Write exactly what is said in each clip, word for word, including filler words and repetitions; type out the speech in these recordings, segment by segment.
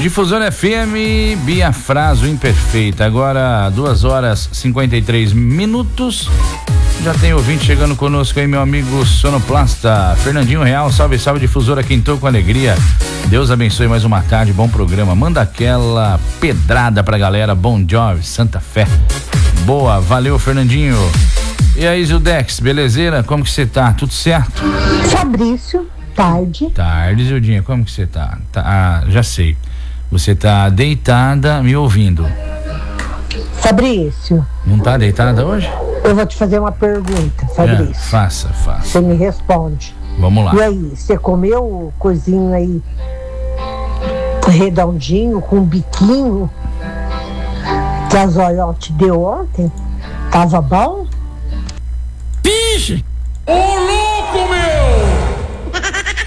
Difusora F M, Bia Fraso Imperfeita. Agora, duas horas e cinquenta e três minutos. Já tem ouvinte chegando conosco aí, meu amigo sonoplasta Fernandinho Real. Salve, salve, Difusora Quintou com alegria. Deus abençoe mais uma tarde, bom programa. Manda aquela pedrada pra galera. Bom Jovi, Santa Fé. Boa, valeu, Fernandinho. E aí, Zildex, belezeira? Como que você tá? Tudo certo? Fabrício, tarde. Tarde, Zildinha, como que você tá? tá? Ah, já sei. Você tá deitada me ouvindo. Fabrício. Não tá deitada hoje? Eu vou te fazer uma pergunta, Fabrício. É, faça, faça. Você me responde. Vamos lá. E aí, você comeu o cozinho aí redondinho, com biquinho, que a Zoiol te deu ontem? Tava bom? Pixe! Ô louco, meu!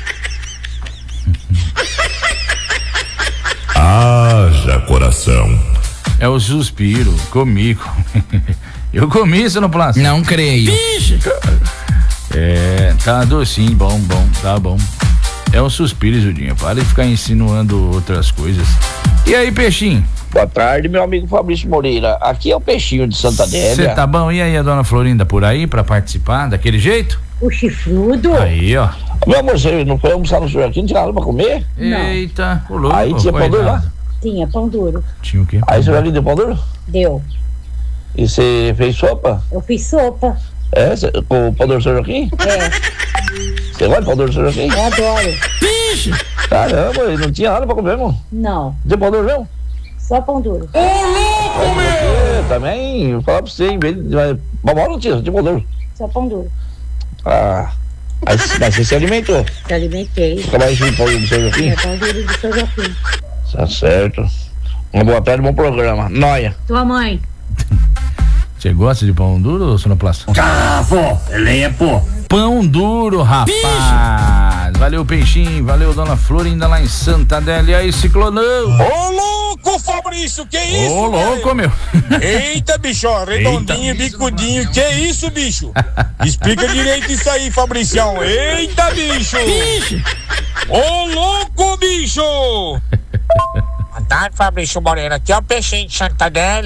Haja coração. É o suspiro, comigo. Eu comi isso no plástico. Não creio. Pixe! É, tá docinho, bom, bom, tá bom. É um suspiro, Judinha. Para de ficar insinuando outras coisas. E aí, peixinho? Boa tarde, meu amigo Fabrício Moreira. Aqui é o Peixinho de Santa Adélia. Você tá bom? E aí, a dona Florinda por aí pra participar daquele jeito? O chifrudo? Aí, ó. Meu amor, você não foi almoçar no senhor aqui? Não tinha nada pra comer? Não. Eita, o louco. Aí tinha pão duro lá? Tinha pão duro. Tinha o quê? Aí você ali deu pão duro? Deu. E você fez sopa? Eu fiz sopa. É, cê, com o pão duro do senhor aqui? É, Você gosta de pão duro do senhor aqui? eu adoro. Pixe! Caramba, não tinha nada pra comer, irmão. Não, Deu pão duro mesmo? só pão duro. Ô louco, meu! Você também, vou falar pra você, em vez de. Mamão não tinha, só tinha pão duro. Só pão duro. Ah. Aí, mas você se alimentou. Se alimentei. Fica mais de pão duro do senhor aqui? É pão duro do seu Joaquim. Tá certo. Uma boa tarde, bom programa. Noia. Tua mãe. Você gosta de pão duro, sonoplasta? Cavo, lepo. Pão duro, rapaz. Valeu, peixinho. Valeu, dona Florinda lá em Santa Adélia. E aí, ciclonão? Ô louco, Fabrício, que isso? Ô, louco, meu. Eita, bicho, ó, redondinho, bicudinho, que isso, bicho? Explica direito isso aí, Fabricião. Eita, bicho! Ô louco, bicho! Boa tarde, Fabrício Moreira, aqui é o Peixinho de Santa Adélia.